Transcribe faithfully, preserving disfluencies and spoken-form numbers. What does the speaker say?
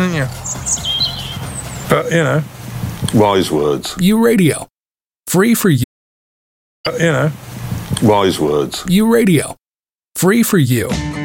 haven't you? But, you know. Wise words. You Radio. Free for you. But, you know. Wise words. You Radio. Free for you.